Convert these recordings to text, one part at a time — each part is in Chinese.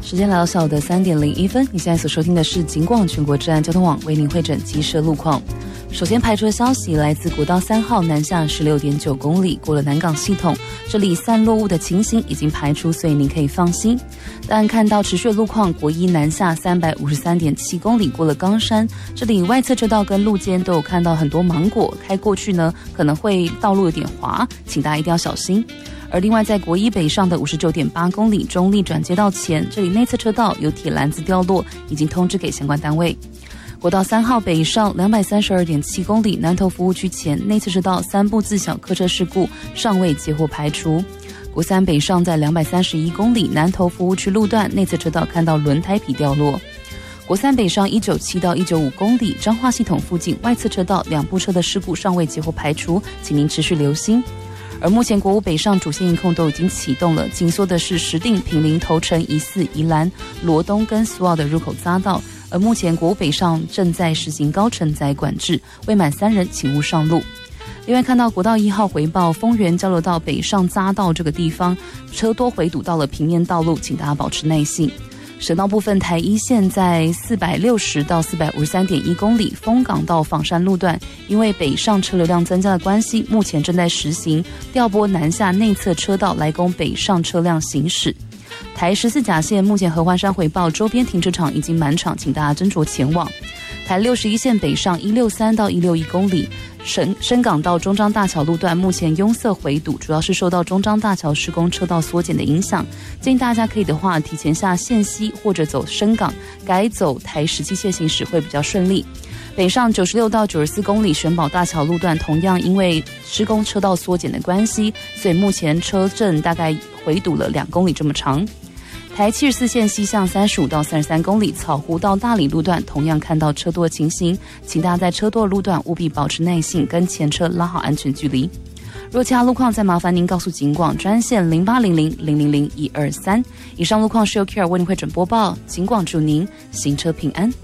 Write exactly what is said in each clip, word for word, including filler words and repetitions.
时间来到下午的三点零一分，你现在所收听的是警广全国治安交通网为您会诊机车路况。首先排除的消息来自国道三号南下 十六点九公里，过了南港系统，这里散落物的情形已经排除，所以您可以放心。但看到持续的路况，国一南下 三百五十三点七公里，过了冈山，这里外侧车道跟路肩都有看到很多芒果，开过去呢可能会道路有点滑，请大家一定要小心。而另外在国一北上的 五十九点八公里，中立转接道前，这里内侧车道有铁篮子掉落，已经通知给相关单位。国道三号北上 两百三十二点七公里，南投服务区前内侧车道三部自小客车事故尚未接获排除。国三北上在两百三十一公里，南投服务区路段内侧车道看到轮胎皮掉落。国三北上一百九十七到一百九十五公里，彰化系统附近外侧车道两部车的事故尚未接获排除，请您持续留心。而目前国五北上主线营控都已经启动了，紧缩的是石碇、坪林、头城、宜四、宜兰、罗东跟苏澳的入口匝道。而目前国五北上正在实行高承载管制，未满三人请勿上路。另外看到国道一号回报，丰原交流道北上匝道这个地方车多回堵到了平面道路，请大家保持耐性。省道部分，台一线在四百六十到四百五十三点一公里，丰港到枋山路段，因为北上车流量增加的关系，目前正在实行调拨南下内侧车道来供北上车辆行驶。台十四甲线目前合欢山回报周边停车场已经满场，请大家斟酌前往。台六十一线北上一百六十三到一百六十一公里，深深港到中彰大桥路段目前拥塞回堵，主要是受到中彰大桥施工车道缩减的影响，建议大家可以的话提前下线西或者走深港，改走台十七线行驶会比较顺利。北上九十六到九十四公里玄宝大桥路段同样因为施工车道缩减的关系，所以目前车阵大概回堵了两公里这么长。台七十四线西向三十五到三十三公里，草湖到大理路段同样看到车多的情形，请大家在车多的路段务必保持耐性，跟前车拉好安全距离。若其他路况，再麻烦您告诉警广专线零八零零零零零一二三。以上路况是由 Care 为您会诊播报，警广祝您行车平安。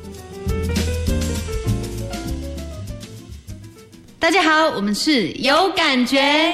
大家好，我们是有感觉。